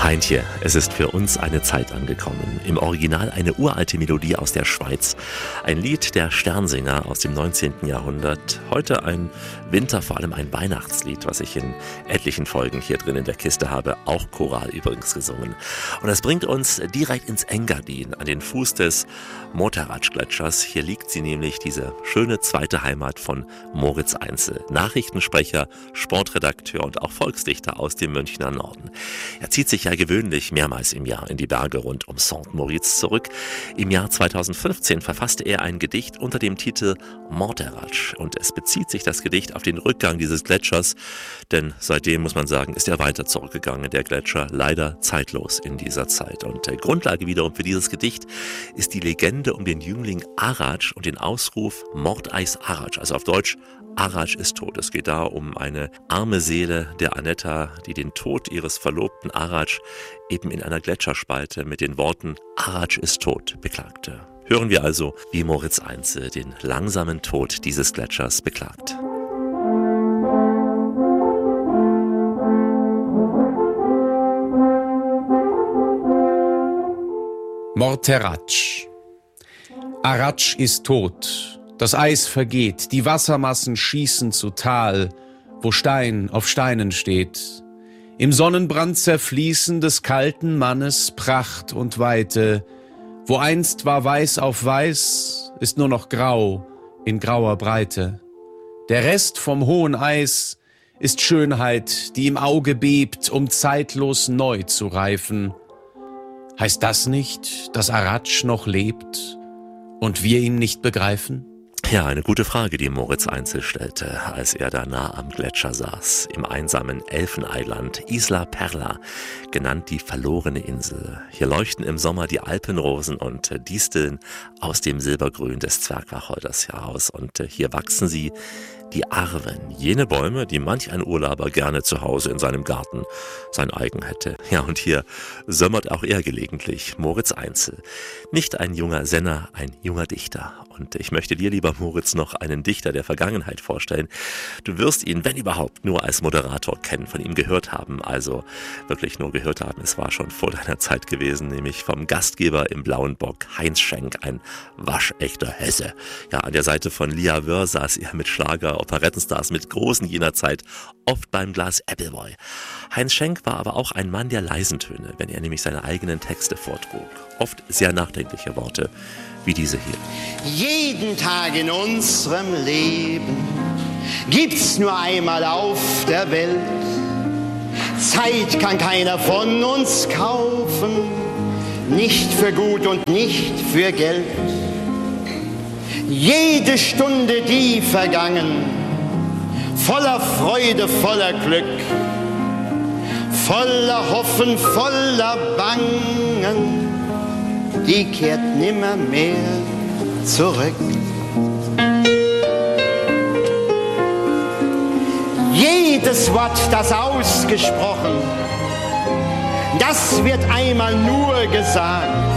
Heintje, es ist für uns eine Zeit angekommen. Im Original eine uralte Melodie aus der Schweiz. Ein Lied der Sternsinger aus dem 19. Jahrhundert. Heute ein Winter, vor allem ein Weihnachtslied, was ich in etlichen Folgen hier drin in der Kiste habe. Auch choral übrigens gesungen. Und das bringt uns direkt ins Engadin, an den Fuß des Morteratsch-Gletschers. Hier liegt sie nämlich, diese schöne zweite Heimat von Moritz Einzel. Nachrichtensprecher, Sportredakteur und auch Volksdichter aus dem Münchner Norden. Er zieht sich ja gewöhnlich mehrmals im Jahr in die Berge rund um Saint-Moritz zurück. Im Jahr 2015 verfasste er ein Gedicht unter dem Titel Morteratsch und es bezieht sich das Gedicht auf den Rückgang dieses Gletschers, denn seitdem, muss man sagen, ist er weiter zurückgegangen, der Gletscher, leider zeitlos in dieser Zeit. Und Grundlage wiederum für dieses Gedicht ist die Legende um den Jüngling Aratsch und den Ausruf Mordeis Aratsch, also auf Deutsch Aratsch ist tot. Es geht da um eine arme Seele der Anetta, die den Tod ihres Verlobten Aratsch eben in einer Gletscherspalte mit den Worten Aratsch ist tot beklagte. Hören wir also, wie Moritz Einzel den langsamen Tod dieses Gletschers beklagt. Morteratsch. Aratsch ist tot. Das Eis vergeht, die Wassermassen schießen zu Tal, wo Stein auf Steinen steht. Im Sonnenbrand zerfließen des kalten Mannes Pracht und Weite. Wo einst war weiß auf weiß, ist nur noch grau in grauer Breite. Der Rest vom hohen Eis ist Schönheit, die im Auge bebt, um zeitlos neu zu reifen. Heißt das nicht, dass Aratsch noch lebt und wir ihn nicht begreifen? Ja, eine gute Frage, die Moritz Einzel stellte, als er da nah am Gletscher saß, im einsamen Elfeneiland Isla Perla, genannt die verlorene Insel. Hier leuchten im Sommer die Alpenrosen und Disteln aus dem Silbergrün des Zwergwacholders heraus und hier wachsen sie, die Arven, jene Bäume, die manch ein Urlauber gerne zu Hause in seinem Garten sein eigen hätte. Ja, und hier sömmert auch er gelegentlich, Moritz Einzel. Nicht ein junger Senner, ein junger Dichter. Und ich möchte dir, lieber Moritz, noch einen Dichter der Vergangenheit vorstellen. Du wirst ihn, wenn überhaupt, nur als Moderator kennen, von ihm gehört haben. Also wirklich nur gehört haben, es war schon vor deiner Zeit gewesen, nämlich vom Gastgeber im Blauen Bock, Heinz Schenk, ein waschechter Hesse. Ja, an der Seite von Lia Wöhr saß er mit Schlager, Operettenstars, mit Großen jener Zeit, oft beim Glas Appleboy. Heinz Schenk war aber auch ein Mann der leisen Töne, wenn er nämlich seine eigenen Texte vortrug. Oft sehr nachdenkliche Worte, wie diese hier. Jeden Tag in unserem Leben gibt's nur einmal auf der Welt. Zeit kann keiner von uns kaufen, nicht für gut und nicht für Geld. Jede Stunde, die vergangen, voller Freude, voller Glück, voller Hoffen, voller Bangen, die kehrt nimmermehr zurück. Jedes Wort, das ausgesprochen, das wird einmal nur gesagt.